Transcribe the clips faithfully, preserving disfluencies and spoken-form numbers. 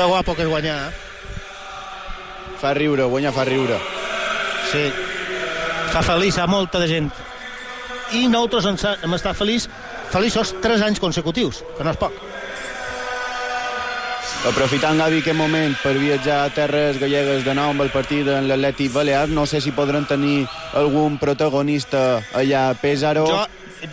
Que guapo que és guanyar, eh? Fa riure, guanyar fa riure. Sí. Fa feliç a molta de gent. I nosaltres hem estat feliç, feliços tres anys consecutius, que no és poc. Aprofitant, Gavi, aquest moment per viatjar a terres gallegues de nou amb el partit en l'Atlètic Balear, no sé si podran tenir algun protagonista allà a Pèsaro. Jo,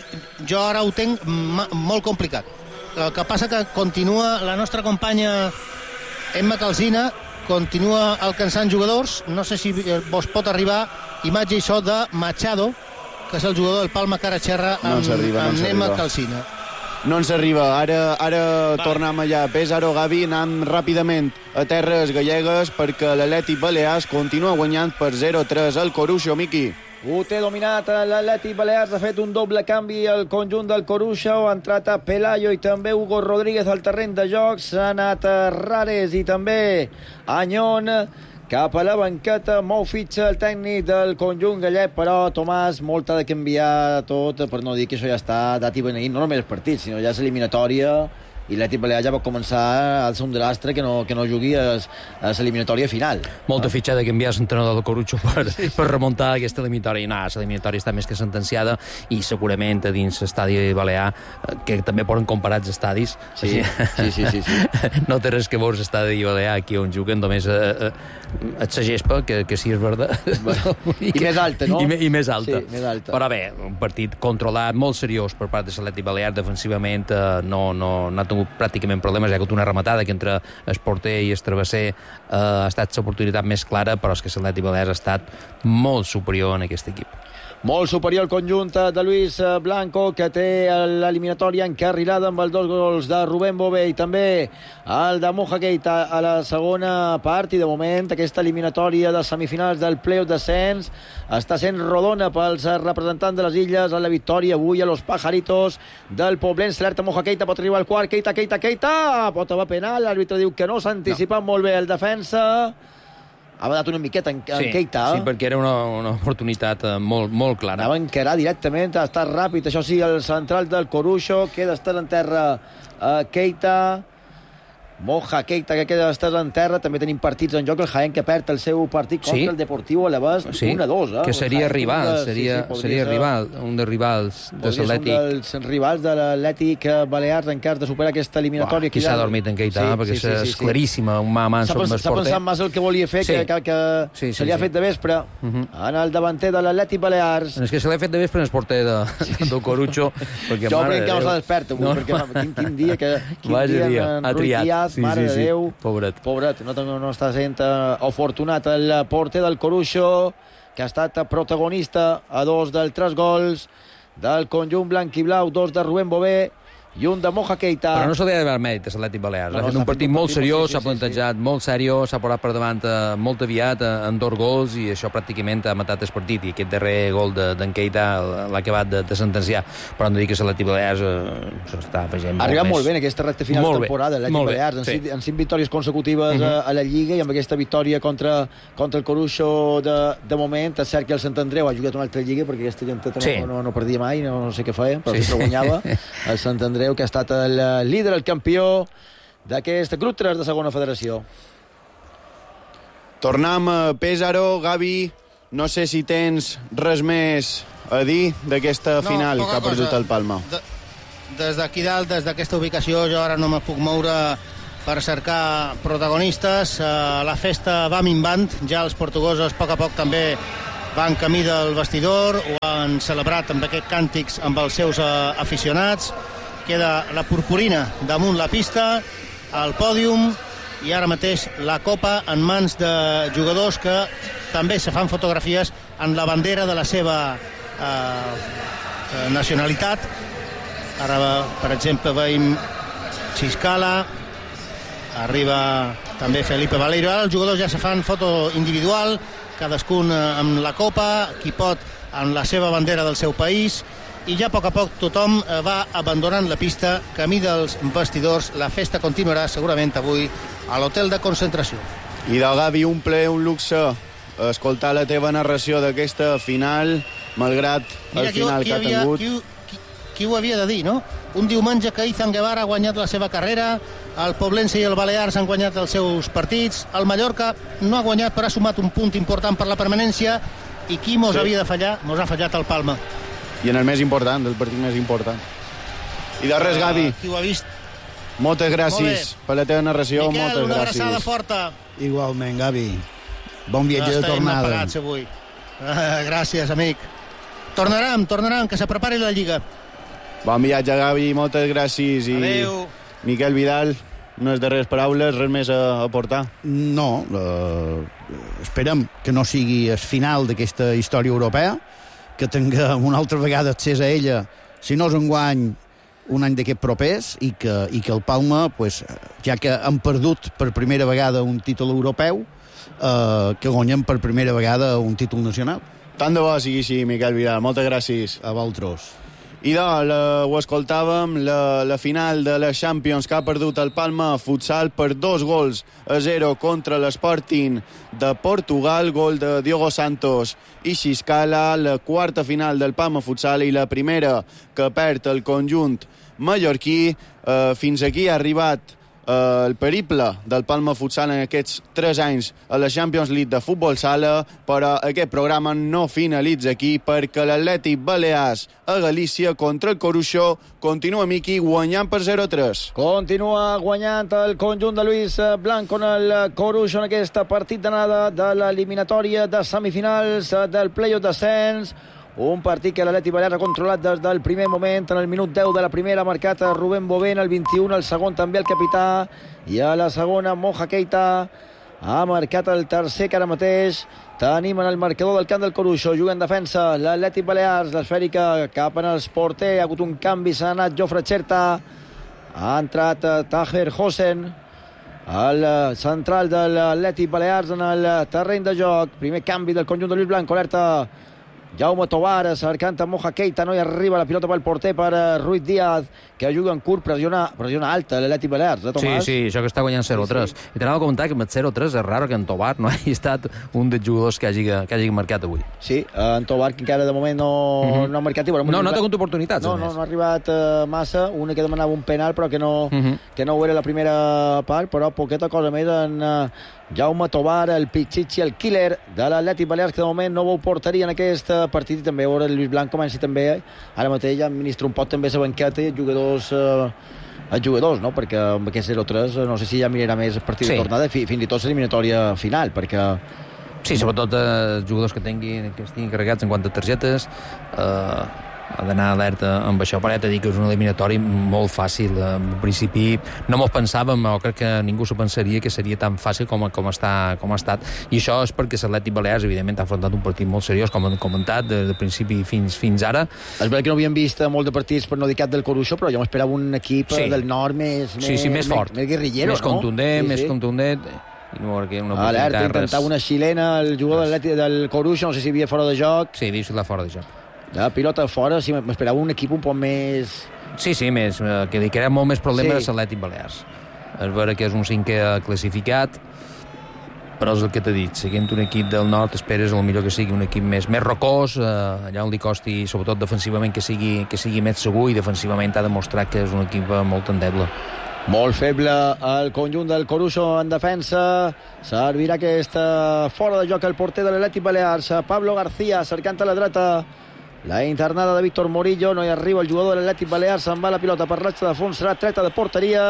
jo ara ho tenc molt complicat. El que passa que continua la nostra companya Emma Calsina, continua alcançant jugadors. No sé si vos pot arribar imatge i so de Machado, que és el jugador del Palma Caraccerra, amb, no arriba, no amb Emma arriba. Calsina. No ens arriba. Ara, ara vale. Tornem allà a Pèsaro, Gavi, anant ràpidament a terres gallegues perquè l'Atlètic Balears continua guanyant per zero a tres al Coruxo, Miqui. Ho té dominat l'Atlètic Balears, ha fet un doble canvi al conjunt del Coruxo, ha entrat a Pelayo i també Hugo Rodríguez al terreny de jocs, ha anat a Rares i també Añón cap a la banqueta. Mou fitxa el tècnic del conjunt gallec, però Tomàs, molt ha de canviar tot, per no dir que això ja està dat i beneït, no només el partit, sinó ja és eliminatòria, i l'Atlètic Balears ja va començar a ser un drastre que no, que no jugui a l'eliminatòria final. Molta fitxada que enviar l'entrenador del Coruxo per, sí, sí. per remuntar aquesta eliminatòria. No, l'eliminatòria està més que sentenciada i segurament a dins l'estadi balear, que també poden comparar els estadis. Sí, sí, sí, sí, sí. No té res que veure l'estadi balear aquí on juguen, només a, a, a la gespa, que, que sí és verdad. I, I més alta, no? I, I més alta. Sí, més alta. Però bé, un partit controlat, molt seriós per part de l'Atlètic Balear, defensivament eh, no, no, no ha tingut pràcticament problemes, hi ha hagut una rematada que entre el porter i el travesser eh, ha estat l'oportunitat més clara, però és que l'Atlètic Balears ha estat molt superior en aquest equip. Molt superior el conjunt de Luis Blanco, que té l'eliminatòria encarrilada amb els dos gols de Rubén Bové i també el de Moja Keita a la segona part, i de moment aquesta eliminatòria de semifinals del playoff descens està sent rodona pels representants de les illes a la victòria avui a los Pajaritos del Poblense. L'alerta Moja Keita, pot arribar al quart, Keita, Keita, Keita, pot haver penal, l'àrbitre diu que no, s'ha anticipat no. molt bé el defensa. Ha badat una miqueta en, en sí, Keita. Sí, perquè era una, una oportunitat molt, molt clara. Anava a encarar directament, ha estat ràpid. Això sí, el central del Coruxo queda estat en terra uh, Keita. Moja Keita, que queda estat en terra. També tenim partits en joc. El Jaén, que perd el seu partit contra sí. el Deportivo Alavés, sí. un a dos. Eh? Que seria rival, de... seria, sí, sí, seria ser... rival, un dels rivals de l'Atlètic. Un dels rivals de l'Atlètic Balears en cas de superar aquesta eliminatòria. Qui s'ha dormit en Keita, sí, perquè sí, sí, sí, és claríssima, un mà a mà sobre el porter. S'ha pensat més el que volia fer, sí. que, que, que sí, sí, se li ha sí. fet de vespre uh -huh. en el davanter de l'Atlètic Balears. És que se li ha fet de vespre en el porter de, del Coruxo. Jo crec que no s'ha despert avui, no, perquè no. Quin, quin dia, que, quin dia, dia en Ruiz, mare de Déu. Pobret. Pobret, no, no està sent uh, afortunat el porter del Coruxo, que ha estat protagonista a dos dels tres gols del conjunt blanc i blau, dos de Rubén Bové i un de Moja Keita. Però no s'ha de veure mèrit a l'Atlètic Balears. No, ha fet un partit molt seriós, s'ha plantejat molt seriós, s'ha posat per davant eh, molt aviat eh, en dos gols, i això pràcticament ha matat el partit, i aquest darrer gol d'en Keita l'ha acabat de, de sentenciar. Però hem de dir que l'Atlètic Balears eh, s'està afegint molt ha arribat més. molt bé en aquesta recta final de temporada l'Atlètic Balears, en, sí. cinc, en cinc victòries consecutives uh -huh. a, a la Lliga, i amb aquesta victòria contra, contra el Coruxo de, de moment. És cert que el Sant Andreu ha jugat una altra Lliga, perquè aquesta gent no, sí. no, no perdia mai, no, no sé què feia, però sí. sempre guanyava. El Sant Andreu, que ha estat el líder, el campió d'aquest grup tres de segona federació. Tornem a Pèsaro, Gavi. No sé si tens res més a dir d'aquesta no, final que ha perdut el Palma. De, des d'aquí dalt, des d'aquesta ubicació, jo ara no me puc moure per cercar protagonistes. Uh, la festa va minvant, ja els portuguesos a poc a poc també van camí del vestidor, ho han celebrat amb aquests càntics amb els seus uh, aficionats. Queda la purpurina damunt la pista, al pòdium, i ara mateix la copa en mans de jugadors que també se fan fotografies en la bandera de la seva eh, nacionalitat. Ara, per exemple, veiem Xiscala, arriba també Felipe Valeiro. Ara els jugadors ja se fan foto individual, cadascun amb la copa, qui pot amb la seva bandera del seu país, i ja a poc a poc tothom va abandonant la pista, camí dels vestidors. La festa continuarà segurament avui a l'hotel de concentració. I del Gavi, un plaer, un luxe escoltar la teva narració d'aquesta final, malgrat Mira, el final qui, qui que ha tingut. Qui, qui, qui ho havia de dir, no? un diumenge que Izan Guevara ha guanyat la seva carrera, el Poblense i el Balears han guanyat els seus partits, el Mallorca no ha guanyat però ha sumat un punt important per la permanència, i qui mos sí. havia de fallar? Mos ha fallat el Palma. I en el més important, el partit més important. I de res, Gavi. Qui ho ha vist? Moltes gràcies per la teva narració. Miquel, moltes una gràcies. abraçada forta. Igualment, Gavi. Bon viatge de tornada. Estem apagats avui. Ah, gràcies, amic. Tornarem, tornarem, que se prepari la Lliga. Bon viatge, Gavi, moltes gràcies. I adéu. Miquel Vidal, unes darreres paraules, res més a aportar? No, uh, esperem que no sigui el final d'aquesta història europea, que tinguem una altra vegada accés a ella, si no és enguany, un any d'aquest propers, i que, i que el Palma, pues, ja que han perdut per primera vegada un títol europeu, uh, que guanyem per primera vegada un títol nacional. Tant de bo sigui així, Miquel Vidal. Moltes gràcies. A vosaltres. I de, la, ho escoltàvem, la, la final de la Champions que ha perdut el Palma Futsal per dos gols a zero contra l'Sporting de Portugal, gol de Diogo Santos i Xiscala, la quarta final del Palma Futsal i la primera que perd el conjunt mallorquí. Eh, fins aquí ha arribat eh, el periple del Palma Futsal en aquests tres anys a la Champions League de futbol sala, però aquest programa no finalitza aquí perquè l'Atlètic Balears a Galícia contra el Coruxo continua, Miqui, guanyant per zero a tres. Continua guanyant el conjunt de Luis Blanco en el Coruxo en aquest partit d'anada de l'eliminatòria de semifinals del play-off d'ascens. Un partit que l'Atlètic Balears ha controlat des del primer moment. En el minut deu de la primera ha marcat Rubén Bové, en el vint-i-un, el segon també el capità, i a la segona Moja Keita ha marcat el tercer, que ara mateix tenim en el marcador del camp del Coruxo. Juga en defensa l'Atlètic Balears, l'esfèrica cap en els porter, ha hagut un canvi, s'ha anat Jofre Cherta, ha entrat Taher Hosen, el central de l'Atlètic Balears en el terreny de joc. Primer canvi del conjunt de Luis Blanco, alerta Jaume Tovar, cercant a Moja Keita, no hi arriba la pilota pel porter per Ruiz Díaz, que juga en curt, pressiona, pressiona alta l'Atlètic Balears, eh, Tomàs? Sí, sí, això que està guanyant zero a tres. Sí, sí. I t'anava a comentar que amb el zero a tres és raro que en Tovar no hagi estat un dels jugadors que hagi, que hagi marcat avui. Sí, en Tovar, que encara de moment no, uh-huh. no ha marcat. Bueno, no, no ha tingut oportunitats. No, no, no ha arribat uh, massa. Una que demanava un penal, però que no, uh-huh. que no ho era la primera part, però poqueta cosa més en uh, Jaume Tovar, el Pichichi, el killer de l'Atlètic Balears, que de moment no veu porteria en aquest partit, i també veure el Luis Blanco comença també, ara mateix ja administra un pot també la banqueta i els jugadors, eh, els jugadors, no? Perquè amb aquest zero a tres no sé si ja mirarà més el partit sí. de tornada, fi, fins i tot l'eliminatòria final, perquè... Sí, sobretot eh, els jugadors que tinguin, que estiguin carregats en quant a targetes, eh, ha d'anar alerta amb això. Però ja t'he dit que és un eliminatori molt fàcil. En principi no m'ho pensàvem, o crec que ningú s'ho pensaria que seria tan fàcil com, com, està, com ha estat, i això és perquè l'Atlètic Balears evidentment ha afrontat un partit molt seriós, com hem comentat, de, de principi fins, fins ara. És veritat que no havíem vist molt de partits per no dir cap del Coruxo, però jo m'esperava un equip sí. del nord més, sí, sí, més, més fort, més guerrillero, més contundent, no? més sí, sí. contundent. I no, una alerta, intentava una xilena el jugador res. del Coruxo, no sé si havia fora de joc. Sí, havia estat fora de joc. La pilota fora, sí, m'esperava un equip un poc més... Sí, sí, més, que li crea molt més problemes sí. a l'Atlètic Balears. És vera que és un cinquè classificat, però és el que t'he dit, seguint un equip del nord esperes el millor que sigui un equip més, més rocós, eh, allà on li costi, sobretot defensivament, que sigui, que sigui més segur, i defensivament ha demostrat que és un equip molt endeble. Molt feble el conjunt del Coruxo en defensa. Servirà aquesta fora de joc el porter de l'Atlètic Balears, Pablo García, cercant a la dreta la internada de Víctor Morillo. No hi arriba el jugador de l'Atlètic Balears, se'n va la pilota per l'Aix de fons, serà treta de porteria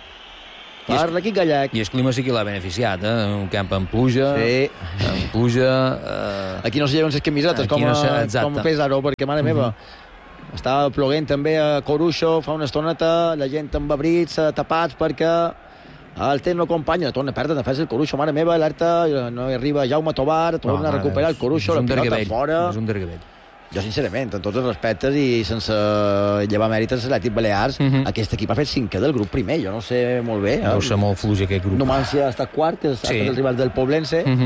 per l'equip gallec. I el clima sí que l'ha beneficiat, eh? Un camp en pluja, sí. en pluja... Eh... Aquí no se lleven les camisetes, com, no se... com a Pesaro, perquè, mare meva, uh-huh. Estava ploguent també a Coruxo fa una estoneta, la gent amb abrits tapats perquè el temps no acompanya, torna a perdre defensa el Coruxo, mare meva, alerta, no hi arriba Jaume Tovar, torna no, a recuperar el Coruxo, la pilota fora. És un dergavell. Jo, sincerament, amb tots els respectes i sense llevar mèrites a l'Atlètic Balears, uh-huh. aquest equip ha fet cinquè del grup primer, jo no sé molt bé. Deu ser molt fluix aquest grup. Numancia ha estat quart, que ha estat sí. el rival del Poblense. Uh-huh.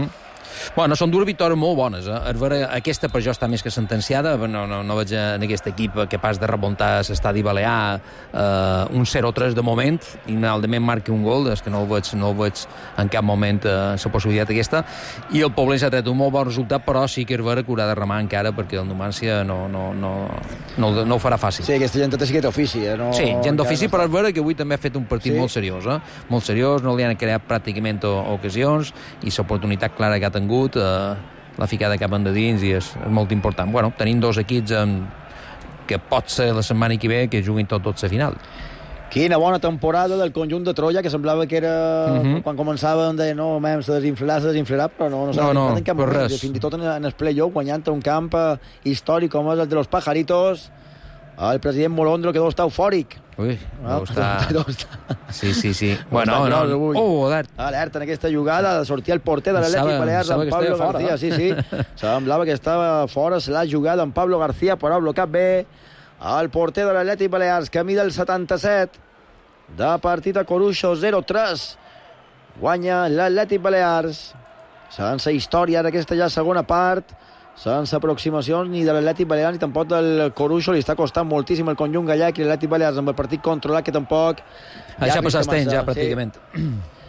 Bueno, són dues victòries molt bones. Eh? A veure, aquesta per jo està més que sentenciada. No, no, no veig en aquest equip capaç de remuntar l'estadi balear eh, un zero tres de moment i finalment marqui un gol. És que no el veig, no el veig en cap moment eh, la possibilitat aquesta. I el Poblense ha tret un molt bon resultat, però sí que és vera que haurà de remar encara perquè el Numància no, no, no, no, no ho farà fàcil. Sí, aquesta gent té ofici. Eh? No, sí, gent d'ofici, no però és vera que avui també ha fet un partit sí. molt seriós. Eh? Molt seriós, no li han creat pràcticament ocasions i l'oportunitat clara que ha tingut eh, la ficada cap endins i és, és molt important. Bueno, tenim dos equips en, que pot ser la setmana que ve que juguin tot, tot la final. Quina bona temporada del conjunt de Troia, que semblava que era... Uh -huh. Quan començava, deia, no, mem, se desinflarà, se desinflarà, però no, no s'ha no, no, en cap moment. Res. Fins i tot en, en el play-off, guanyant un camp eh, històric com és el de los Pajaritos, el president Molondro, que deu estar eufòric. Ui, no, deu estar... deu estar... Sí, sí, sí. Bueno, no, no. Oh, alerta. Alerta en aquesta jugada, de sortir el porter de l'Atlètic Balears, en Pablo García. Sí, sí. Semblava que estava fora, se l'ha jugat en Pablo García, però ha blocat bé el porter de l'Atlètic Balears, camí del setanta-set de partit a Coruixo, zero tres. Guanya l'Atlètic Balears. Sense història en aquesta ja segona part, sense aproximacions ni de l'Atlètic Balears ni tampoc del Coruixo. Li està costant moltíssim el conjunt gallec i l'Atlètic Balears amb el partit controlat, que tampoc... Això ha passat temps ja, pràcticament. Sí.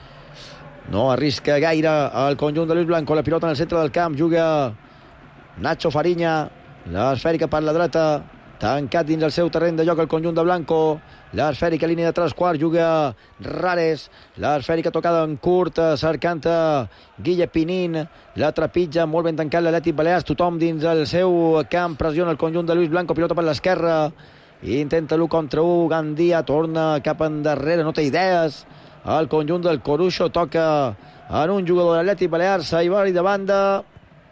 No arrisca gaire el conjunt de Luis Blanco. La pilota en el centre del camp, juga Nacho Fariña, l'esfèrica per la dreta, tancat dins el seu terreny de joc el conjunt de Blanco. L'esfèrica línia de tres quarts, juga Rares, l'esfèrica tocada en curt, cercant Guille Pinín, la trepitja molt ben tancat l'Atlètic Balears, tothom dins el seu camp, pressiona el conjunt de Luis Blanco, pilota per l'esquerra, intenta l'u contra u, Gandia torna cap endarrere, no té idees, el conjunt del Coruixo toca en un jugador de l'Atlètic Balears, Saibari de banda.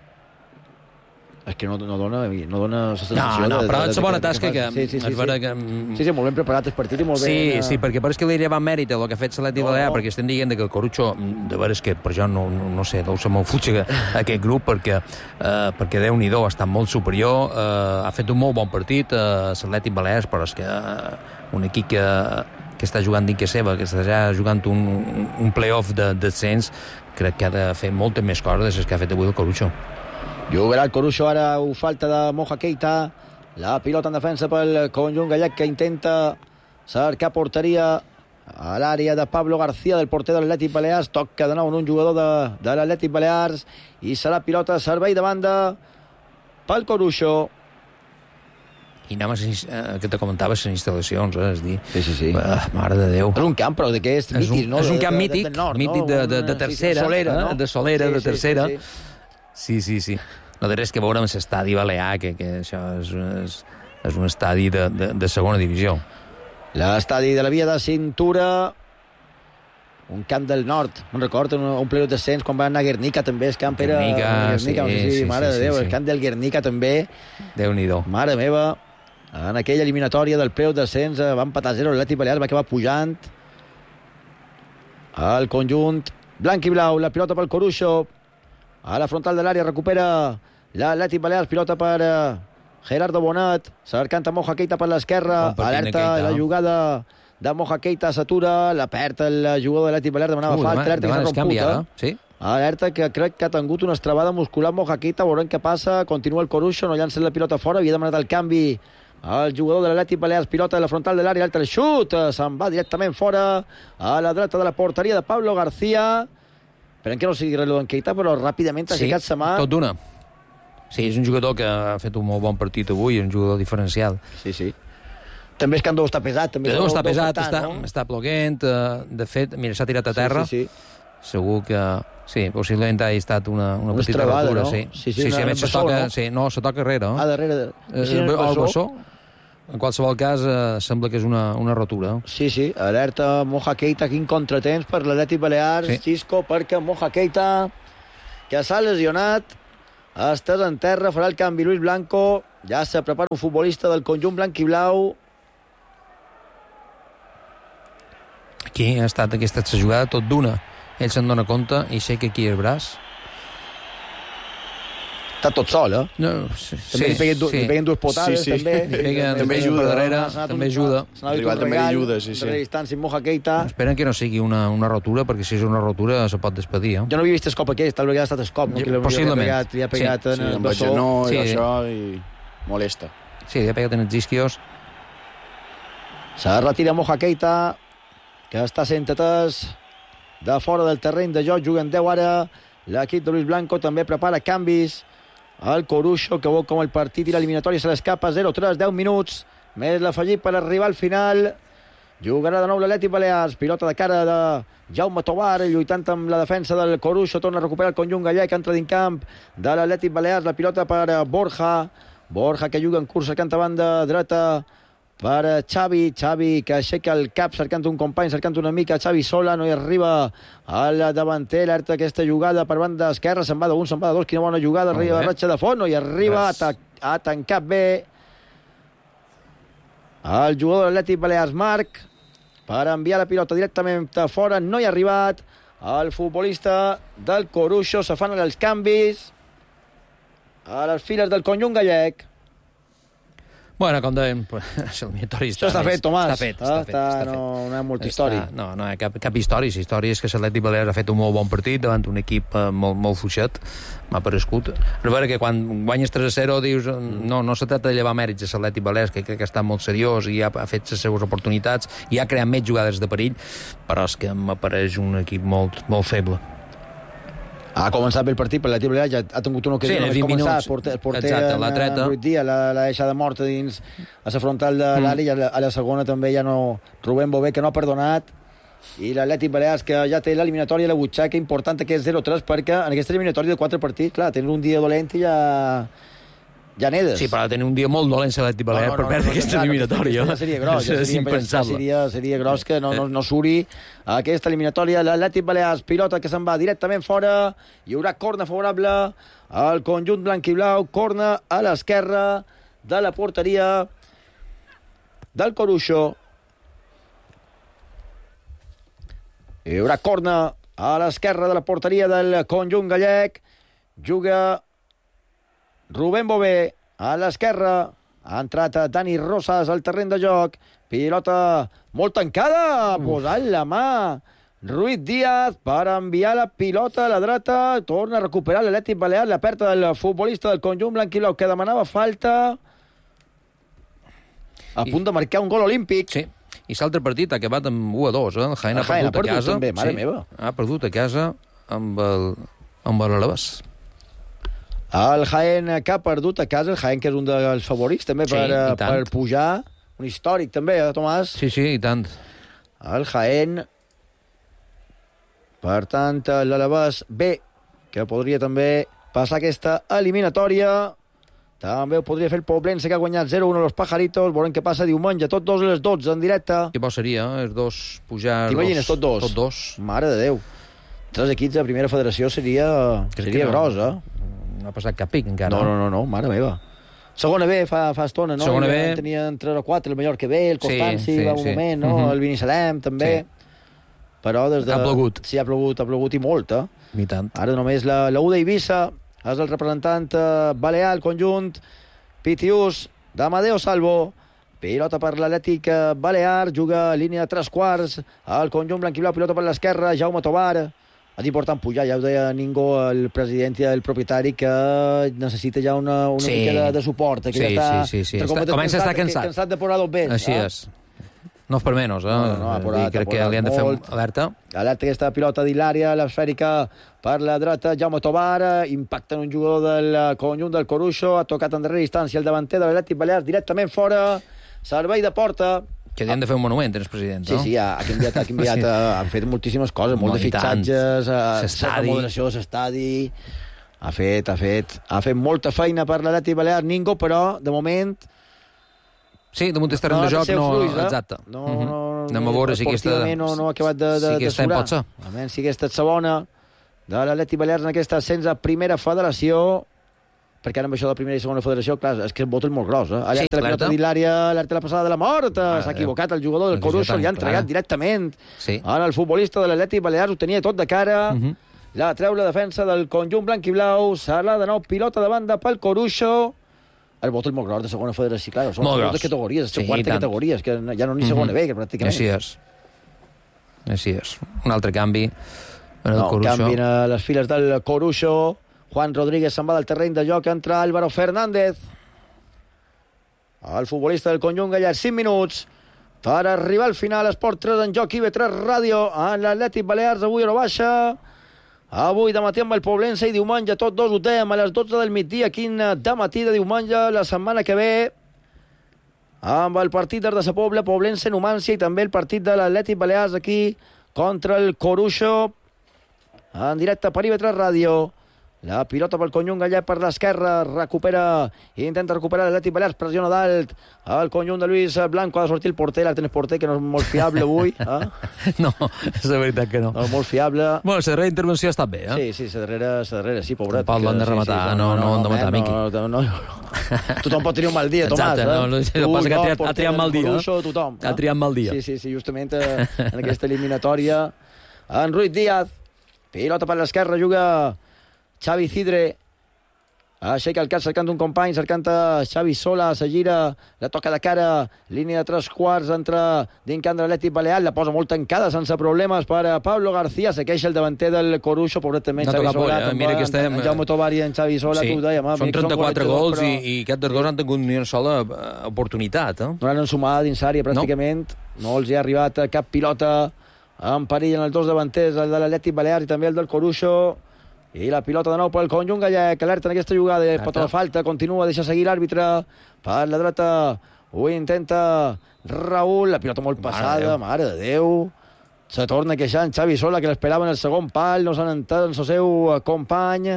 És que no, no dona, no dona la sensació... No, no, de, però de, és una bona tasca que... Sí, sí, sí, és sí. que... sí, sí, molt ben preparat el partit i molt sí, ben... Sí, sí, perquè per és que li va mèrit el que ha fet l'Atlètic no, Balears, no. perquè estem dient que el Coruixo, de veres que per jo no, no, no sé, deu ser molt fuig aquest grup, perquè, eh, perquè Déu-n'hi-do ha estat molt superior, eh, ha fet un molt bon partit eh, l'Atlètic Balears, però és que eh, un equip que, que està jugant dins que seva, que està ja jugant un, un, un play-off de descens, crec que ha de fer moltes més coses des que ha fet avui el Coruixo. Jugarà el Coruixo, ara ho falta de Moja Keita, la pilota en defensa pel conjunt gallec que intenta cercar porteria a l'àrea de Pablo García, del porter de l'Atlètic Balears, toca de nou en un jugador de, de l'Atlètic Balears i serà pilota, servei de banda pel Coruixo. I anem a les, eh, que te comentava, les instal·lacions, eh, és dir... Sí, sí, sí. Uh, mare de Déu. És un camp, però de què és mític, no? És un camp de, mític, de, de nord, mític no? de, de, de tercera, sí, solera, eh? no? de solera, sí, de tercera. Sí, sí, sí. Sí, sí, sí. No té res que veure amb l'estadi balear, que, que això és, és, és un estadi de, de, de segona divisió. L'estadi de la via de cintura, un camp del nord. Me'n recordo un, un playoff descens quan va anar a Guernica, també, el camp era... Guernica, Guernica, sí, sí, sí, mare sí, de Déu, sí, el camp del Guernica també. Déu-n'hi-do. Mare meva, en aquella eliminatòria del playoff descens va empatar zero, l'Atlètic Balears va acabar pujant el conjunt blanc i blau, la pilota pel Coruixo, a la frontal de l'àrea recupera l'Atlètic Balears, pilota per uh, Gerardo Bonat, cercant a Moja Keita per l'esquerra, bon alerta, la jugada de Moja Keita s'atura, la perd el jugador de l'Atlètic Balears, demanava uh, falta, alerta que s'ha romput, eh? Sí? Alerta que crec que ha tingut una estrabada muscular Moja Keita, veurem què passa, continua el Coruixo, no llança la pilota fora, havia demanat el canvi el jugador de l'Atlètic Balears, pilota de la frontal de l'àrea, altre el xut, se'n va directament fora a la dreta de la porteria de Pablo García. Esperem que no sigui reloj en Keita, però ràpidament ha aixecat sa mà. Sí, tot d'una. Sí, és un jugador que ha fet un molt bon partit avui, és un jugador diferencial. Sí, sí. També és que en deu estar pesat. També deu estar pesat, estar, està, no? està ploguent, de fet, mira, s'ha tirat a terra. Sí, sí, sí. Segur que... Sí, possiblement ha estat una, una, una petita estrabada, rotura, no? sí. Sí, sí, sí, una, sí, a més se toca, no? Sí, no, se toca darrere. Ah, darrere. Eh, sí, el, el bessó. En qualsevol cas, eh, sembla que és una, una rotura. Sí, sí, alerta Moja Keita, quin contratemps per l'Atlètic Balears, sí. Xisco, perquè Moja Keita, que s'ha lesionat, estàs en terra, farà el canvi Luis Blanco, ja se prepara un futbolista del conjunt blanc i blau. Aquí ha estat aquesta jugada tot d'una. Ell se'n dona compte i aixeca aquí el braç. Està tot sol, eh? No, sí, també li peguen, du sí. li peguen dues potades, sí, sí. també. Li peguen, també ajuda. Darrere, també ajuda. El rival també li ajuda, sí, sí. Darrere distància, Moja Keita. Esperen que no sigui una, una rotura, perquè si és una rotura se pot despedir. Eh? Jo no havia vist escop aquest, tal vegada ha estat escop. No? Jo, possiblement. Li ha pegat, li ha pegat sí, en sí, el amb el bessó. genoll sí. i això, i molesta. Sí, li ha pegat en els isquios. Se retira Moja Keita, que està sent atès de fora del terreny de joc. Juguen deu ara. L'equip de Luis Blanco també prepara canvis. El Coruxo, que veu com el partit i l'eliminatòria se l'escapa. zero tres, deu minuts. Més l'afegit per arribar al final. Jugarà de nou l'Atlètic Balears. Pilota de cara de Jaume Tovar, lluitant amb la defensa del Coruxo. Torna a recuperar el conjunt gallec. Entra dins camp de l'Atlètic Balears. La pilota per Borja. Borja, que juga en curs cercant a banda dreta per Xavi. Xavi, que aixeca el cap cercant un company, cercant una mica. Xavi sola, no hi arriba al davanter. Alerta aquesta jugada per banda esquerra. Se'n va d'un, se'n va de dos. Quina bona jugada. Arriba ratxa de fons, no hi arriba. Ha, ha tancat bé el jugador de l'Atlètic Balears, Marc, per enviar la pilota directament a fora. No hi ha arribat el futbolista del Coruxo. Se fan els canvis a les files del conjunt gallec. Bueno, com dèiem, l'eliminatori Això està fet, Tomàs. Està fet, està fet. Està, està no, fet. no hi ha molta està, història. No, no hi ha cap, cap història. La història és que l'Atlètic Balears ha fet un molt bon partit davant un equip eh, molt, molt fluixet. M'ha parescut. A veure que quan guanyes tres a zero dius no, no se tracta de llevar mèrits a l'Atlètic Balears, que crec que està molt seriós i ha, ha fet les seves oportunitats i ha creat més jugades de perill, però és que m'apareix un equip molt, molt feble. Ha començat bé el partit, per l'Atlètic Balears ja ha tingut una ocasió, sí, només començat, el porter, el porter exacte, la treta. en vuit dies, l'ha deixat morta dins a la frontal de l'àrea, mm. i a la, a la segona també ja no... Rubén Bové, que no ha perdonat, i l'Atlètic Balears, que ja té l'eliminatòria a la butxaca, important que és zero tres, perquè en aquesta eliminatòria de quatre partits, clar, tenen un dia dolent i ja... ja nedes. Sí, però ha de tenir un dia molt dolent l'Atlètic Balears no, no, no, per perdre no, no, aquesta no, eliminatòria. Ja seria gros, ja seria, impensable. Seria, seria gros que no, no, no suri aquesta eliminatòria. L'Atlètic Balears, pilota que se'n va directament fora. Hi haurà corna favorable al conjunt blanc i blau. Corna a l'esquerra de la porteria del Coruxo. Hi haurà corna a l'esquerra de la porteria del conjunt gallec. Juga Rubén Bové a l'esquerra. Ha entrat Dani Rosas al terreny de joc. Pilota molt tancada. Posant la mà Ruiz Díaz per enviar la pilota a la dreta. Torna a recuperar l'Atlètic Balears. La pèrdua del futbolista del conjunt blanquiblau, que demanava falta. A punt de marcar un gol olímpic. Sí. I l'altre partit ha acabat amb u a dos. Eh? El Jaén ha perdut, ha perdut a casa. També, mare sí, meva. Ha perdut a casa amb el, amb l'Alabàs. El Jaén, que ha perdut a casa, el Jaén, que és un dels favorits també per, sí, per pujar, un històric també, eh, Tomàs? Sí, sí, i tant. El Jaén, per tant, l'Alabàs B, que podria també passar aquesta eliminatòria. També ho podria fer el Poblense, que ha guanyat zero a un a los Pajaritos. Veurem què passa diumenge, tot dos a les dotze en directe. Què bo seria, eh? Els dos pujar... T'imagines, tot dos? Tot dos. Mare de Déu. Tres equips de primera federació seria, seria no. gros, eh? No ha passat cap pic encara. No, no, no, no, mare meva. Segona B fa, fa estona, no? Segona B. Tenien tres o quatre, el Mallorca B, el Constanci, sí, sí, va un sí. moment, no? Uh-huh. El Binissalem, també. Sí. Però des de... Ha plogut. Sí, ha plogut, ha plogut i molt, eh? I tant. Ara només la, la U d'Eivissa és el representant eh, balear, el conjunt Pitius d'Amadeo Salvo. Pilota per l'Atlètic Balear, juga línia de tres quarts, el conjunt blanquiblau, pilota per l'esquerra, Jaume Tovar. És important pujar, ja ho deia Ningo, el president i el propietari, que necessita ja una, una sí. mica de, de suport. Que sí, ja està, sí, sí, sí. Està, comença a estar cansat. Cansat de posar dos bes. Així eh? és. No és per menys, eh? No, no, apurat, I crec que li han de fer alerta. Alerta aquesta pilota d'Hilària, l'esfèrica per la dreta, Jaume Tovar, impacta en un jugador del conjunt del Coruxo, ha tocat en darrera distància el davanter de l'Atlètic Balears, directament fora, servei de porta. Que li han de fer un monument, el president, sí, no? Sí, sí, ha, ha canviat, ha canviat, han fet moltíssimes coses, molt de fitxatges, certa moderació, l'estadi, ha fet, ha fet, ha fet molta feina per l'Atlètic Balears, Ningo, però, de moment... Sí, damunt del terreny de joc, no... Fluix, eh? Exacte. No, no, no, anem a veure si aquesta... No, no ha acabat de, de, si aquesta de pot ser. Almenys si aquesta és segona de l'Atlètic Balears en aquesta ascens a primera federació, perquè ara amb això de primera i segona federació, clar, és que el vot és molt gros, eh? Alerta sí, la pilota d'Hilària, alerta la passada de la mort, ah, s'ha equivocat el jugador del Coruxo, li ha entregat clar. directament sí. Ara el futbolista de l'Atlètic Balears ho tenia tot de cara, uh -huh. la treu la defensa del conjunt blanc i blau, serà de nou pilota de banda pel Coruxo. El bot és molt gros de segona federació, clar, són moltes categories, sí, quarta categories, que ja no ni segona mm -hmm. B, que pràcticament. Així és. Així és. Un altre canvi en el no, Coruxo. Canvien a les files del Coruxo. Juan Rodríguez se'n va del terreny de joc, entra Álvaro Fernández. El futbolista del conjunt gallec, cinc minuts per arribar al final. Esport tres en joc, I B tres Ràdio, en l'Atlètic Balears, avui a la baixa. Avui de matí amb el Poblense i diumenge tot dos ho tem a les dotze del migdia, quin de matí de diumenge la setmana que ve, amb el partit de sa Pobla, Poblense, Numància, i també el partit de l'Atlètic Balears aquí contra el Coruxo, en directe per I B tres Ràdio. La pilota pel conjunt gallec per l'esquerra, recupera, intenta recuperar l'Atlètic Balears, pressiona dalt el conjunt de Luis Blanco, ha de sortir el porter, l'altre porter, que no és molt fiable avui. Eh? No, és la veritat que no. No és molt fiable. Bueno, la darrera intervenció ha estat bé, eh? Sí, sí, la darrera, la darrera sí, pobret. Pau l'han de rematar, sí, sí, no, no, no, no, de matar, Miqui. No, no, no, no. Tothom pot tenir un mal dia, Tomàs. Exacte, no, no, el que passa que ha triat, ha triat mal dia. Coruxo, tothom, ha triat mal dia. Sí, sí, sí, justament en aquesta eliminatòria. En Ruiz Díaz, pilota per l'esquerra, juga Xavi Cidre, aixeca el cap cercant un company, cercant a Xavi Sola, se gira, la toca de cara, línia de tres quarts, entra dins camp de l'Atlètic Balear, la posa molt tancada sense problemes per a Pablo García, se queixa el davanter del Coruxo, pobret també en Xavi Sola, eh? Mira que estem... en Jaume Tovar i en Xavi Sola, sí. Tu ho dèiem, eh? Són trenta-quatre gols però... i, i aquests dos gols han tingut ni una sola oportunitat, eh? No l'han ensumat dins l'àrea pràcticament, no. no els hi ha arribat cap pilota en perill en els dos davanters, el de l'Atlètic Balear i també el del Coruxo. I la pilota de nou pel conjunt gallec, alerta en aquesta jugada, pot la falta, continua, deixa seguir l'àrbitre per la dreta, ho intenta Raúl, la pilota molt passada, mare de Déu, se torna queixant Xavi Sola, que l'esperava en el segon pal, no s'han entrat en el seu company,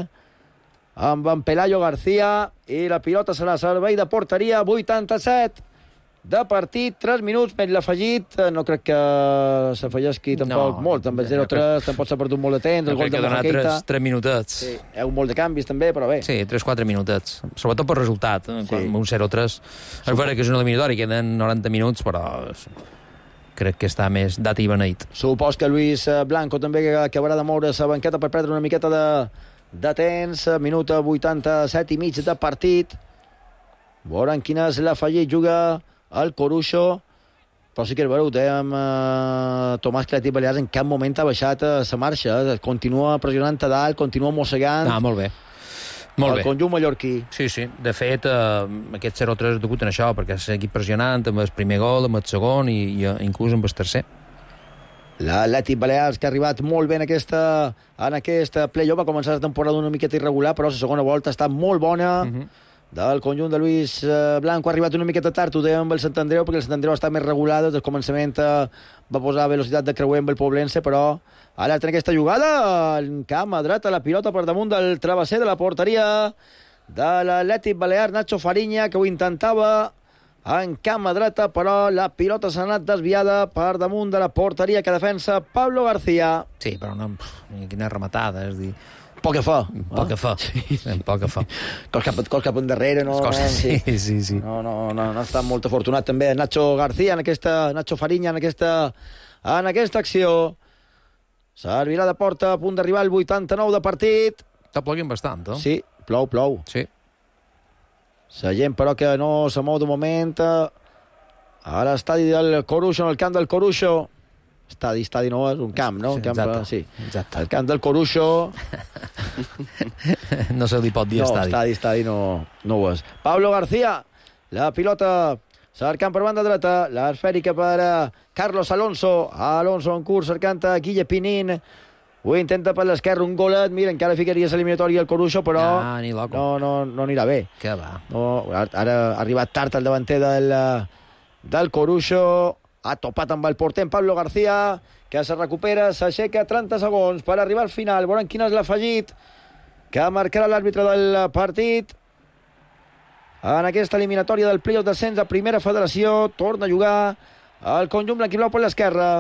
amb en Pelayo García, i la pilota serà servei de porteria, vuitanta-set de partit, tres minuts més l'afegit, no crec que s'afegeixi tampoc no, molt, amb el zero tres tampoc s'ha perdut molt de temps, no el gol de Mojaqueita. tres minutets. Sí, hi ha un molt de canvis també, però bé. Sí, tres quatre minutets, sobretot per resultat, eh? Sí. Un zero tres, és vera que és un eliminatori, queden noranta minuts, però crec que està més data i beneït. Supos que Luis Blanco també acabarà de moure sa banqueta per perdre una miqueta de, de temps, minut vuitanta-set i mig de partit. Veurem quina és l'afegit, juga el Coruxo, però sí que és veure, eh, amb eh, Tomàs Clètic Balears en cap moment ha baixat a la marxa, eh? Continua pressionant a dalt, continua mossegant. Ah, molt bé. Molt el bé. conjunt mallorquí. Sí, sí. De fet, eh, aquest zero tres és degut en això, perquè s'ha seguit pressionant amb el primer gol, amb el segon i, i inclús amb el tercer. L'Atlètic Balears, que ha arribat molt bé en aquesta, en aquesta play-off, va començar la temporada una miqueta irregular, però la segona volta ha estat molt bona. Uh-huh. Del conjunt de Luis Blanco ha arribat una miqueta tard, ho dèiem amb el Sant Andreu, perquè el Sant Andreu està més regulat, des del començament va posar velocitat de creuer amb el Poblense, però ara en aquesta jugada, en camp a dreta, la pilota per damunt del travesser de la porteria de l'Atlètic Balear, Nacho Fariña, que ho intentava en camp a dreta, però la pilota s'ha anat desviada per damunt de la porteria que defensa Pablo García. Sí, però no, quina rematada, és dir... Poc que fa. Poc que fa. Sí. Poc que fa. Cos cap, cos cap endarrere, no... Coses, sí, sí, sí. No, no, no, no ha estat molt afortunat també Nacho García, en aquesta, Nacho Fariña, en aquesta, en aquesta acció. Servirà de porta, a punt d'arribar al vuitanta-nou de partit. Està ploguent bastant, eh? Sí, plou, plou. Sí. La gent, però, que no se mou de moment a l'estadi del Coruxo, en el camp del Coruxo. Estadi, estadi no és un camp, no? Sí, camp, exacte. Sí. Exacte. El camp del Coruxo. No se li pot dir no, estadi. estadi, estadi no, no ho és. Pablo García, la pilota cercant per banda dreta, l'esfèrica per Carlos Alonso. Alonso en curs cercant a Guille Pinín. Ho intenta per l'esquerra, un golet. Mira, encara ficaria l'eliminatòria al Coruxo, però ah, ni loco. no, no, no anirà bé. Que va. No, ara ha arribat tard el davanter del, del Coruxo. Ha topat amb el porter en Pablo García, que se recupera, s'aixeca trenta segons per arribar al final. Veurem quin és l'afegit que marcarà l'àrbitre del partit en aquesta eliminatòria del play-off d'ascens a Primera Federació. Torna a jugar el conjunt blanquiblau per l'esquerra.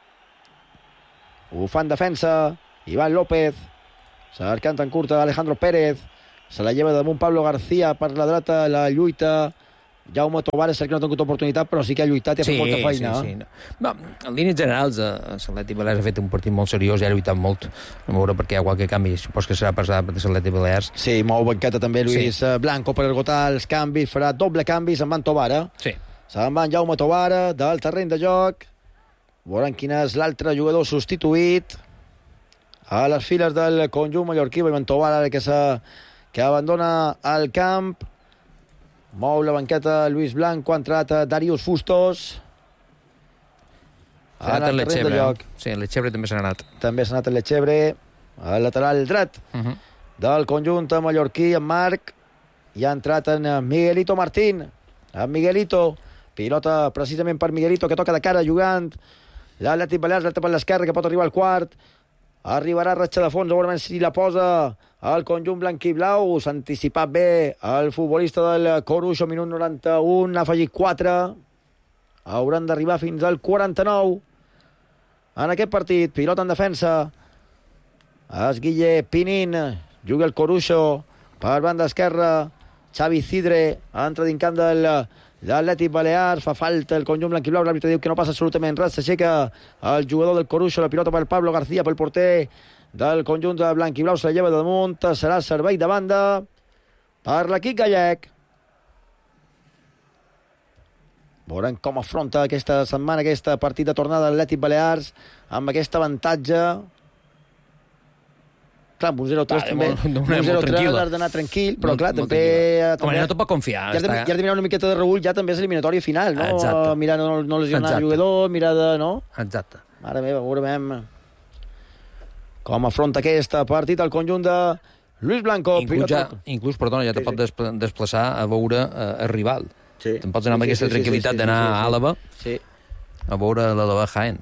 Ho fa en defensa Iván López, cercant en curta Alejandro Pérez, se la lleva damunt Pablo García per la dreta, la lluita Jaume Tobar és cert que no ha tingut oportunitat, però sí que ha lluitat i ha fet sí, molta feina. Sí, sí. No. No, en línies generals, eh, l'Atlètic Balears ha fet un partit molt seriós i ha lluitat molt. A veure perquè hi ha qualque canvi. Supos que serà passat per l'Atlètic Balears. Sí, mou banqueta també Luis sí. Blanco per esgotar els canvis. Farà doble canvi, se'n van Tobar. Sí. Se'n van Jaume Tobar del terreny de joc. Veuran quin és l'altre jugador substituït a les files del conjunt mallorquí. Ivan Tobar ara que, que abandona el camp. Mou la banqueta Luis Blanco, ha entrat Darius Fustos. Ha anat el Lechebre. Sí, el Lechebre també s'ha anat. També s'ha anat el Lechebre, al lateral dret uh -huh. del conjunt mallorquí, en Marc. I ha entrat en Miguelito Martín. En Miguelito, pilota precisament per Miguelito, que toca de cara jugant. L'Atlètic Balears, l'altre per l'esquerra, que pot arribar al quart. Arribarà a ratxa de fons, segurament si la posa el conjunt blanquiblau. S'ha anticipat bé el futbolista del Corucho, minut noranta-un, n'ha afegit quatre. Hauran d'arribar fins al quaranta-nou en aquest partit. Pilota en defensa. Es Guille Pinin, juga el Corucho per banda esquerra. Xavi Cidre entra dins camp del l'Atlètic Balears, fa falta el conjunt blanquiblau, l'àrbitre diu que no passa absolutament res, s'aixeca el jugador del Corucho, la pilota per Pablo García, pel porter del conjunt de blanquiblau, se la lleva damunt, serà servei de banda per l'equip gallec. Veurem com afronta aquesta setmana, aquesta partida de tornada de l'Atlètic Balears, amb aquest avantatge. Clar, un zero tres també, un zero tres has d'anar tranquil, però clar, també... Home, no te pot confiar. Ja has de, ja has de mirar una miqueta de reüll, ja també és eliminatòria final, no? Exacte. Mirar no, no lesionar el jugador, mirar de... no? Exacte. Mare meva, veurem com afronta aquesta partit el conjunt de Luis Blanco. Inclús, ja, inclús perdona, ja te sí, pot sí. desplaçar a veure eh, el rival. Sí. Te'n pots anar amb sí, aquesta sí, tranquil·litat sí, sí, d'anar sí, sí, sí. a Àlava sí. a veure l'Àlava Jaén.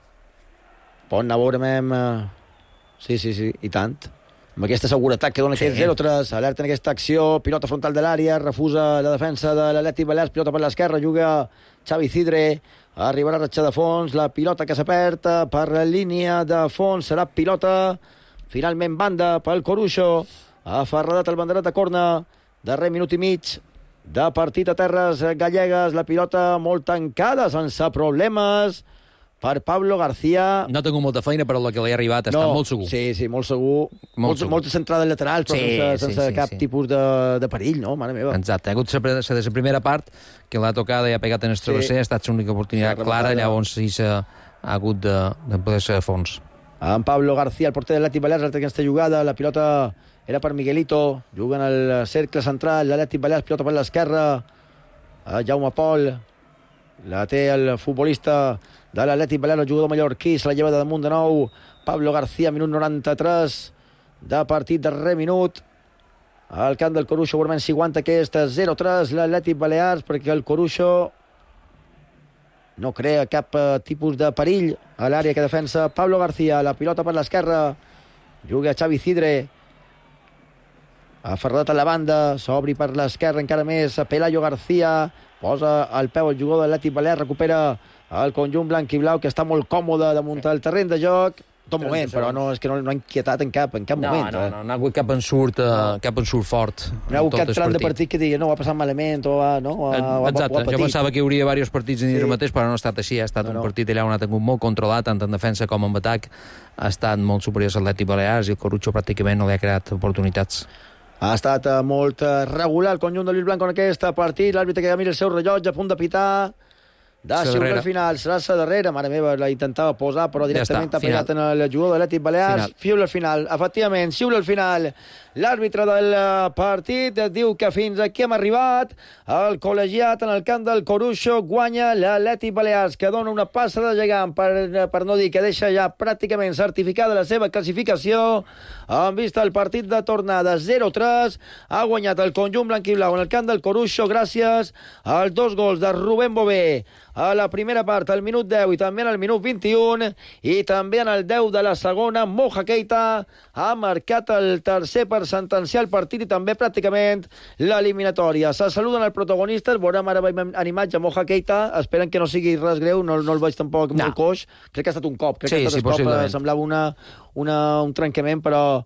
Pot anar a veure... Sí, sí, sí, i tant. Amb aquesta seguretat que dona sí. aquest zero tres, alerta en aquesta acció, pilota frontal de l'àrea, refusa la defensa de l'Atlètic Balears, pilota per l'esquerra, juga Xavi Cidre, arribarà a ratxa de fons, la pilota que s'ha perd per la línia de fons, serà pilota, finalment banda pel Corucho, ha aferradat el banderat de corna, darrer minut i mig de partit a terres gallegues, la pilota molt tancada, sense problemes, per Pablo García. No ha tingut molta feina, però la que li ha arribat està no, molt segur. Sí, sí, molt segur. Molt molt, segur. Moltes entrades laterals, però sí, sense, sense sí, sí, cap sí. tipus de, de perill, no? Mare meva. Exacte. Ha hagut la primera part, que l'ha tocada i ha pegat en el travesser, sí. ha estat l'única oportunitat sí, clara, llavors sí s'ha hagut de, de poder ser a fons. En Pablo García, el porter de l'Atlètic Balears, aquesta jugada, la pilota era per Miguelito, juga en el cercle central, l'Atlètic Balears, pilota per l'esquerra, Jaume Pol, la té el futbolista de l'Atlètic Balears, el jugador mallorquí, se la lleva de damunt de nou, Pablo García, minut noranta-tres de partit, darrer minut, al camp del Corucho, segurament s'hi aguanta aquest zero tres, l'Atlètic Balears, perquè el Corucho no crea cap uh, tipus de perill a l'àrea que defensa Pablo García, la pilota per l'esquerra, juga Xavi Cidre, aferrat a la banda, s'obri per l'esquerra encara més, Pelayo García, posa el peu al jugador de l'Atlètic Balears, recupera el conjunt blanc i blau, que està molt còmode damunt el terreny de joc, tot moment, però no, és que no, no ha inquietat en cap, en cap no, moment. No, eh? no, no ha hagut cap ensurt, uh, cap ensurt fort. No ha hagut cap tram de partit que digui, no, ho ha passat malament, o ha, no, ho ha, Exacte, ho ha jo pensava que hi hauria diversos partits en sí. el mateix, però no ha estat així, ha estat no, un no. partit allà on ha tingut molt controlat, tant en defensa com en atac, ha estat molt superior a l'Atlètic Balears i el Corucho pràcticament no li ha creat oportunitats. Ha estat uh, molt uh, regular el conjunt de Luis Blanco en aquest partit, l'àrbitre que ja mira el seu rellotge a punt de pitar, de xiular al final, serà la darrera, mare meva, la intentava posar, però directament ja ha pegat en el jugador de l'Atlètic Balears, xiula al final, efectivament, xiula al final, l'àrbitre del partit diu que fins aquí hem arribat, el col·legiat en el camp del Corucho guanya l'Atlètic Balears, que dona una passa de gegant, per, per no dir que deixa ja pràcticament certificada la seva classificació, en vista el partit de tornada zero tres, ha guanyat el conjunt blanquiblau en el camp del Corucho gràcies als dos gols de Rubén Bové a la primera part, al minut deu i també al minut vint-i-un, i també en el deu de la segona, Moja Keita ha marcat el tercer per sentenciar el partit i també pràcticament l'eliminatòria. Se saluden els protagonistes, veurem ara en imatge Moja Keita, esperen que no sigui res greu, no, no el veig tampoc no. molt coix, crec que ha estat un cop, crec sí, que ha estat sí, cop, semblava una, una, un trencament, però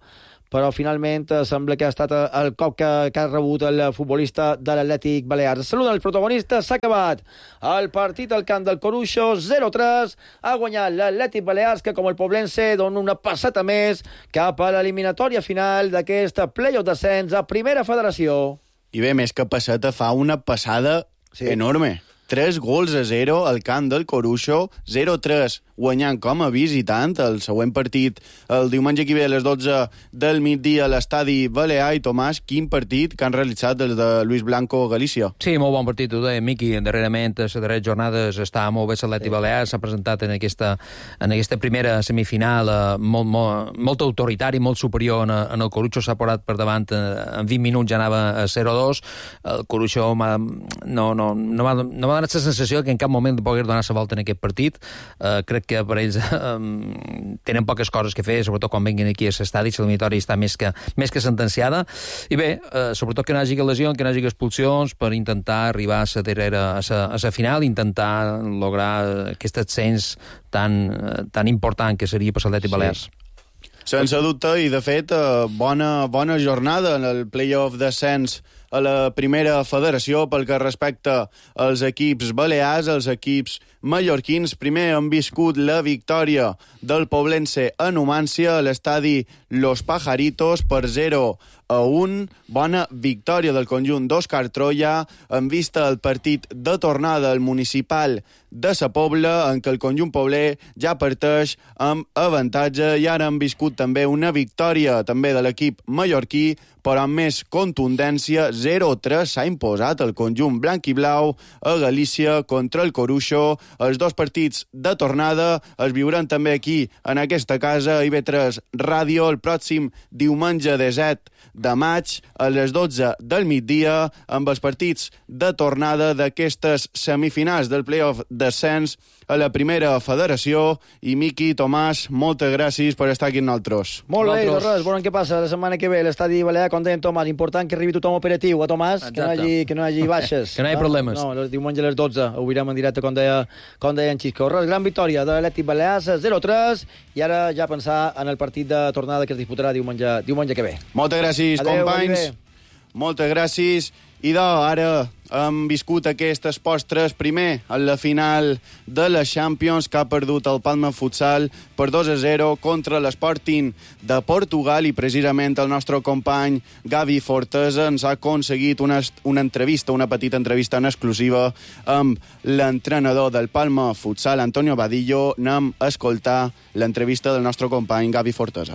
però finalment sembla que ha estat el cop que, que ha rebut el futbolista de l'Atlètic Balears. Saluden els protagonistes, s'ha acabat el partit al camp del Coruixo, zero tres, ha guanyat l'Atlètic Balears, que com el Poblense dona una passata més cap a l'eliminatòria final d'aquest play-off descens a Primera Federació. I bé, més que passata, fa una passada sí. enorme. tres gols a zero al camp del Coruixo, zero tres, guanyant com a visitant el següent partit el diumenge que ve a les dotze del migdia a l'estadi Balear. I Tomàs, quin partit que han realitzat des de Luis Blanco Galícia? Sí, molt bon partit, ho deia Miqui. Darrerament, a les darreres jornades estava molt bé l'Atlètic sí. Balear, s'ha presentat en aquesta, en aquesta primera semifinal eh, molt, molt, molt autoritari, molt superior en, en el Coruixo, s'ha posat per davant eh, en vint minuts, ja anava a zero dos. El Coruixo no, no, no, m'ha no donat la sensació que en cap moment pogués donar la volta en aquest partit. Eh, crec que per ells eh, tenen poques coses que fer, sobretot quan venguin aquí a l'estadi, l'eliminatòria està més que, més que sentenciada. I bé, eh, sobretot que no hi hagi lesions, que no hi hagi expulsions, per intentar arribar a la darrera, a la, a la final, intentar lograr aquest ascens tan, tan important que seria per l'Atlètic Balears. Sí. Sense dubte, i de fet, eh, bona, bona jornada en el play-off d'ascens a la Primera Federació pel que respecta als equips balears, els equips mallorquins. Primer han viscut la victòria del Poblense a Numància a l'estadi Los Pajaritos per zero a un. Bona victòria del conjunt d'Òscar Troia en vista del partit de tornada al municipal de Sa Pobla, en què el conjunt pobler ja parteix amb avantatge, i ara han viscut també una victòria també de l'equip mallorquí, però amb més contundència. Zero tres s'ha imposat el conjunt blanc i blau a Galícia contra el Coruixo. Els dos partits de tornada es viuran també aquí, en aquesta casa, a I B tres Ràdio, el pròxim diumenge disset de maig a les dotze del migdia, amb els partits de tornada d'aquestes semifinals del play-off d'ascens a la Primera Federació. I Miqui, Tomàs, moltes gràcies per estar aquí amb nosaltres. Molt bé, de res, veurem què passa la setmana que ve. L'estadi Balear, com deia Tomàs, important que arribi tothom operatiu, eh, Tomàs? Que no, hagi, que no hi hagi baixes. Que no hi hagi problemes. No, el diumenge a les dotze ho veurem en directe, com deia, com deia en Xisco. Res, gran victòria de l'Atlètic Balears, zero tres, i ara ja pensar en el partit de tornada que es disputarà diumenge, diumenge que ve. Moltes gràcies, adeu, companys. Moltes gràcies. I de, ara hem viscut aquestes postres. Primer, en la final de la Champions, que ha perdut el Palma Futsal per dos a zero contra l'Sporting de Portugal, i precisament el nostre company Gavi Fortesa ens ha aconseguit una, una entrevista, una petita entrevista en exclusiva amb l'entrenador del Palma Futsal, Antonio Vadillo. Anem a escoltar l'entrevista del nostre company Gavi Fortesa.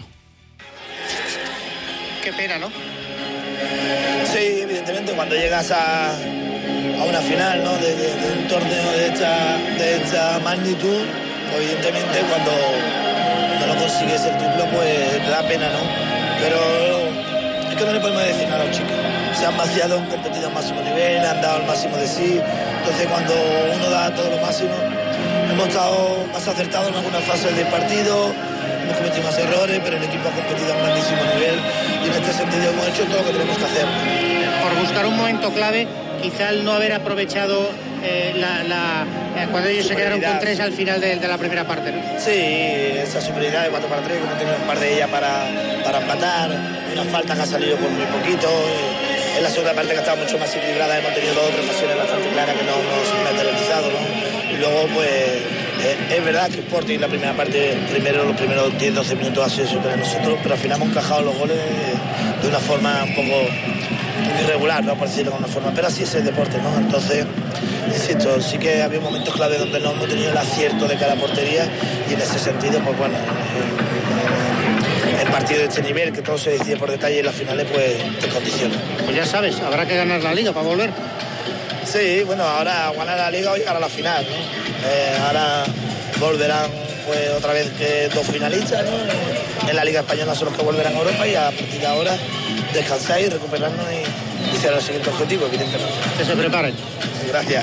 Qué pena, ¿no? Sí, evidentemente cuando llegas a, a una final, ¿no? de, de, de un torneo de esta, de esta magnitud, pues evidentemente cuando, cuando no consigues el título pues te da pena, ¿no? Pero es que no le podemos decir nada a los chicos. Se han vaciado, han competido al máximo nivel, han dado el máximo de sí. Entonces cuando uno da todo lo máximo, hemos estado más acertados en algunas fases del partido, hemos cometido más errores, pero el equipo ha competido a un grandísimo nivel y en este sentido hemos hecho todo lo que tenemos que hacer. Por buscar un momento clave, quizá el no haber aprovechado eh, la, la, eh, cuando ellos se quedaron con tres al final de, de la primera parte, ¿no? Sí, esa superioridad de cuatro para tres, hemos tenido un par de ellas para, para empatar, una falta que ha salido por muy poquito. En la segunda parte, que estaba mucho más equilibrada, hemos tenido dos o tres ocasiones bastante claras que no hemos materializado, ¿no? Y luego, pues, eh, es verdad que Sporting la primera parte, primero los primeros diez doce minutos ha sido superior a nosotros, pero al final hemos encajado los goles de una forma un poco irregular, ¿no? Por decirlo de alguna forma, pero así es el deporte, ¿no? Entonces, insisto, sí que había momentos clave donde no hemos tenido el acierto de cada portería, y en ese sentido, pues bueno, el partido de este nivel, que todo se decide por detalle, y en las finales pues te condiciona. Pues ya sabes, habrá que ganar la Liga para volver. Sí, bueno, ahora ganar la Liga o llegar a la final, ¿no? Eh, ahora volverán pues otra vez que dos finalistas, ¿no? En la Liga Española son los que volverán a Europa, y a partir de ahora descansar y recuperarnos y, y será el siguiente objetivo, evidentemente. Que se preparen. Gracias.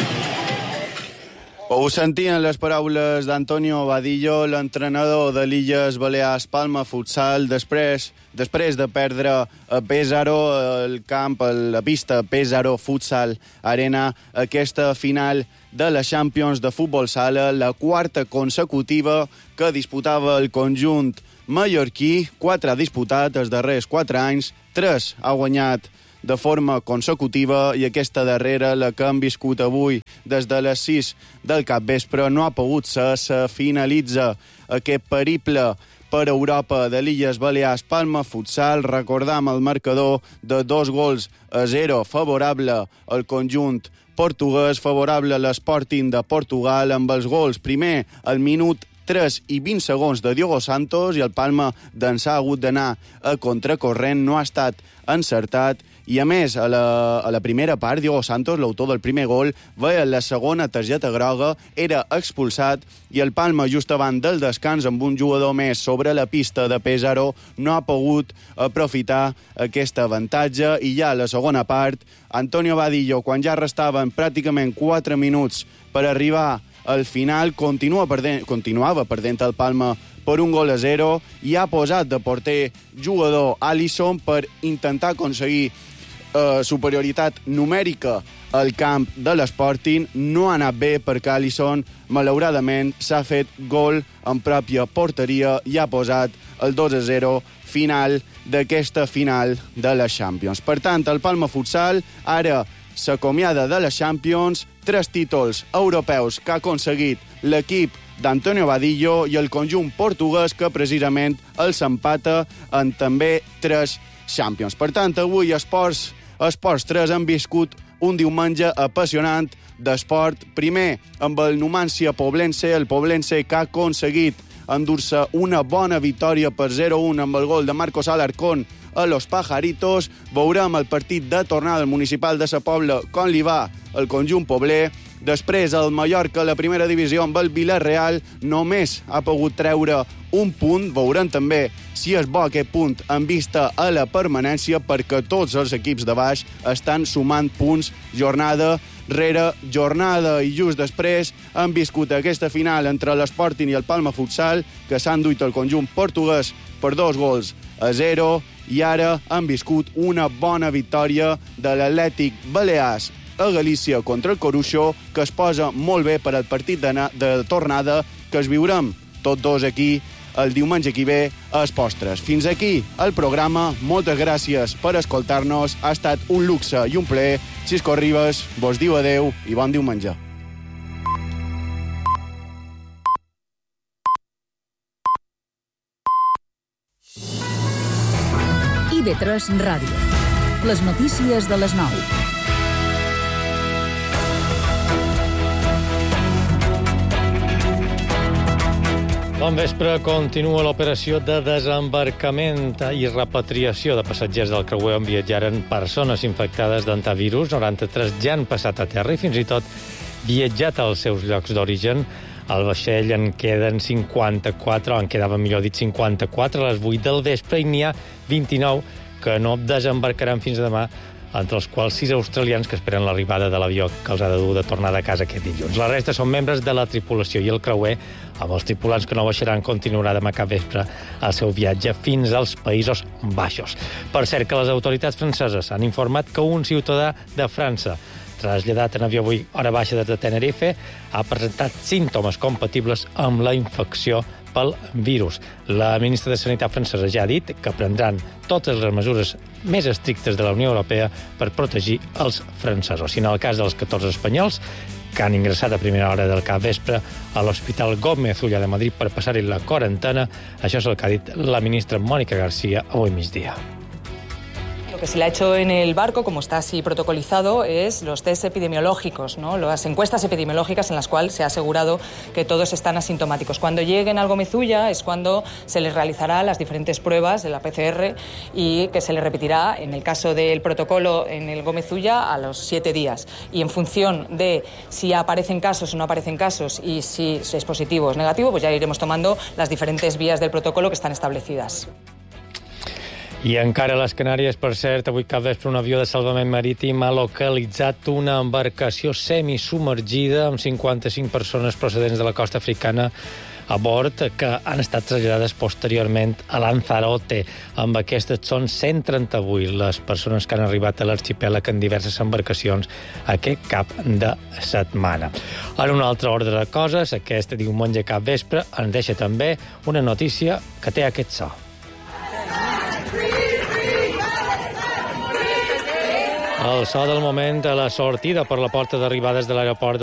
Ho sentien les paraules d'Antonio Vadillo, l'entrenador de l'Illes Balears Palma Futsal, després, després de perdre a Pésaro, el camp, la pista Pésaro Futsal Arena, aquesta final de la Champions de futbol sala, la quarta consecutiva que disputava el conjunt mallorquí, quatre ha disputat els darrers quatre anys, tres ha guanyat de forma consecutiva i aquesta darrera, la que hem viscut avui des de les sis del capvespre, no ha pogut ser. Se finalitza aquest periple per Europa de l'Illes Balears Palma Futsal. Recordam el marcador de dos gols a zero favorable al conjunt portuguès, favorable a l'Sporting de Portugal, amb els gols primer al minut tres i vint segons de Diogo Santos, i el Palma d'ençà ha hagut d'anar a contracorrent, no ha estat encertat, i a més, a la, a la primera part, Diogo Santos, l'autor del primer gol, veia la segona targeta groga, era expulsat, i el Palma, just abans del descans, amb un jugador més sobre la pista de Pesaro, no ha pogut aprofitar aquest avantatge, i ja a la segona part, Antonio Vadillo, quan ja restaven pràcticament quatre minuts per arribar al final, continua perdent, continuava perdent el Palma per un gol a zero, i ha posat de porter jugador Alisson per intentar aconseguir eh, superioritat numèrica al camp de l'Sporting. No ha anat bé perquè Alisson, malauradament, s'ha fet gol en pròpia porteria i ha posat el dos a zero final d'aquesta final de la Champions. Per tant, el Palma Futsal ara s'acomiada de la Champions, tres títols europeus que ha aconseguit l'equip d'Antonio Vadillo i el conjunt portuguès que precisament els empata en també tres Champions. Per tant, avui Esports, Esports tres han viscut un diumenge apassionant d'esport. Primer, amb el Numancia Poblense, el Poblense que ha aconseguit endur-se una bona victòria per zero a un amb el gol de Marcos Alarcón a Los Pajaritos. Veurem el partit de tornada del Municipal de Sa Pobla com li va el conjunt pobler. Després, el Mallorca, la primera divisió amb el Villarreal, només ha pogut treure un punt. Veurem també si és bo aquest punt en vista a la permanència, perquè tots els equips de baix estan sumant punts jornada rere jornada. I just després han viscut aquesta final entre l'Sporting i el Palma Futsal, que s'han duit el conjunt portuguès per dos gols a zero, i ara han viscut una bona victòria de l'Atlètic Balears a Galícia contra el Coruxo, que es posa molt bé per al partit de, de tornada, que es viurem tots dos aquí el diumenge que ve a Esports tres. Fins aquí el programa. Moltes gràcies per escoltar-nos. Ha estat un luxe i un plaer. Xisco Ribas vos diu adeu i bon diumenge. I ve tres Ràdio. Les notícies de les nou. Bon vespre. Continua l'operació de desembarcament i repatriació de passatgers del creuer on viatjaren persones infectades d'antivirus. noranta-tres ja han passat a terra i fins i tot viatjat als seus llocs d'origen. Al vaixell en queden cinquanta-quatre, o en quedaven, millor dit, cinquanta-quatre a les vuit del vespre, i n'hi ha vint-i-nou que no desembarcaran fins demà, entre els quals sis australians que esperen l'arribada de l'avió que els ha de dur de tornada a casa aquest dilluns. La resta són membres de la tripulació, i el creuer, amb els tripulants que no baixaran, continuarà demà cap vespre el seu viatge fins als Països Baixos. Per cert, que les autoritats franceses han informat que un ciutadà de França, traslladat en avió avui hora baixa des de Tenerife, ha presentat símptomes compatibles amb la infecció pel virus. La ministra de Sanitat francesa ja ha dit que prendran totes les mesures més estrictes de la Unió Europea per protegir els francesos. I en el cas dels catorze espanyols que han ingressat a primera hora del capvespre a l'Hospital Gómez Ulla de Madrid per passar-hi la quarantena, això és el que ha dit la ministra Mónica García avui migdia. Lo que se le ha hecho en el barco, como está así protocolizado, es los test epidemiológicos, ¿no? Las encuestas epidemiológicas en las cuales se ha asegurado que todos están asintomáticos. Cuando lleguen al Gómez Ulla es cuando se les realizará las diferentes pruebas de la P C R y que se les repetirá, en el caso del protocolo en el Gómez Ulla, a los siete días. Y en función de si aparecen casos o no aparecen casos y si es positivo o es negativo, pues ya iremos tomando las diferentes vías del protocolo que están establecidas. I encara a les Canàries, per cert, avui cap vespre un avió de salvament marítim ha localitzat una embarcació semisubmergida amb cinquanta-cinc persones procedents de la costa africana a bord, que han estat traslladades posteriorment a Lanzarote. Amb aquestes són cent trenta-vuit les persones que han arribat a l'arxipèlag en diverses embarcacions aquest cap de setmana. En un altre ordre de coses, aquest diumenge cap vespre ens deixa també una notícia que té aquest so. El so del moment de la sortida per la porta d'arribades de l'aeroport